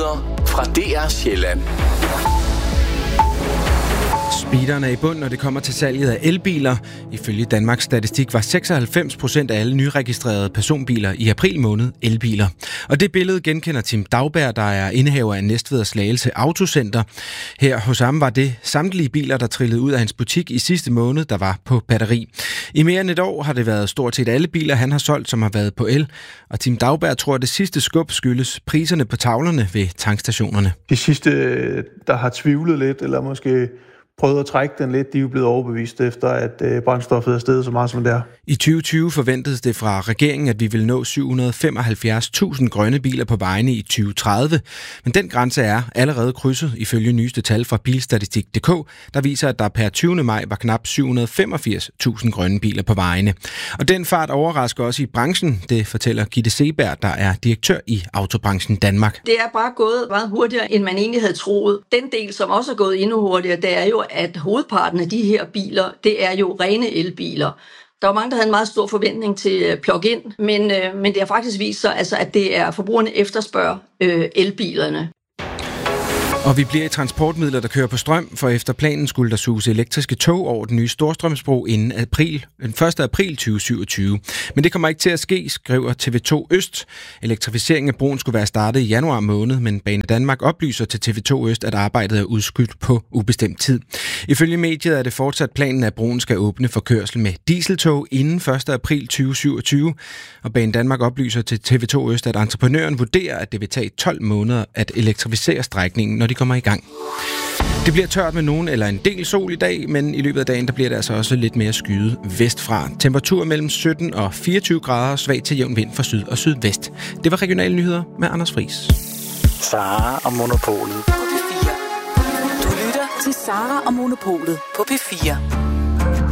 Nyheder fra DR Sjælland. Speederen er i bund, når det kommer til salget af elbiler. Ifølge Danmarks Statistik var 96% af alle nyregistrerede personbiler i april måned elbiler. Og det billede genkender Tim Dauberg, der er indehaver af Næstved og Slagelse Autocenter. Her hos ham var det samtlige biler, der trillede ud af hans butik i sidste måned, der var på batteri. I mere end et år har det været stort set alle biler, han har solgt, som har været på el. Og Tim Dauberg tror, at det sidste skub skyldes priserne på tavlerne ved tankstationerne. De sidste, der har tvivlet lidt, eller måske prøvet at trække den lidt, de er jo blevet overbevist efter, at brændstoffet er steget så meget, som det er. I 2020 forventedes det fra regeringen, at vi vil nå 775.000 grønne biler på vejene i 2030. Men den grænse er allerede krydset ifølge nyeste tal fra Bilstatistik.dk, der viser, at der per 20. maj var knap 785.000 grønne biler på vejene. Og den fart overrasker også i branchen, det fortæller Gitte Seberg, der er direktør i Autobranchen Danmark. Det er bare gået meget hurtigere, end man egentlig havde troet. Den del, som også er gået endnu hurtigere, det er jo, at hovedparten af de her biler, det er jo rene elbiler. Der var mange, der havde en meget stor forventning til plug-in, men det har faktisk vist sig, altså, at det er forbrugerne efterspørger elbilerne. Og vi bliver i transportmidler, der kører på strøm, for efter planen skulle der suse elektriske tog over den nye Storstrømsbro inden den 1. april 2027. Men det kommer ikke til at ske, skriver TV2 Øst. Elektrificeringen af broen skulle være startet i januar måned, men Banedanmark oplyser til TV2 Øst, at arbejdet er udskudt på ubestemt tid. Ifølge mediet er det fortsat planen, at broen skal åbne for kørsel med dieseltog inden 1. april 2027. Og Banedanmark oplyser til TV2 Øst, at entreprenøren vurderer, at det vil tage 12 måneder at elektrificere strækningen, når de kommer i gang. Det bliver tørt med nogen eller en del sol i dag, men i løbet af dagen der bliver det altså også lidt mere skyet vestfra. Temperatur mellem 17 og 24 grader, svag til jævn vind fra syd og sydvest. Det var regionale nyheder med Anders Friis. Sara og Monopolet på P4. Du lytter til Sara og Monopolet på P4.